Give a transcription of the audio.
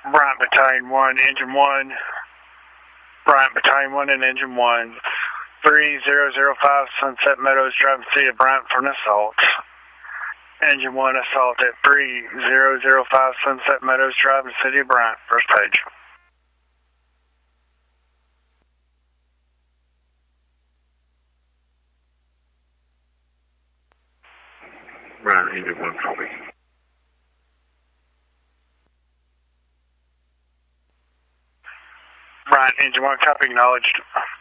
Bryant Battalion 1, Engine 1. Bryant Battalion 1 and Engine 1. 3005 Sunset Meadows Drive, City of Bryant for an assault. Engine 1 assault at 3005 Sunset Meadows Drive, City of Bryant. First page. Bryant, Engine 1, copy. Bryant, Engine 1, copy, acknowledged.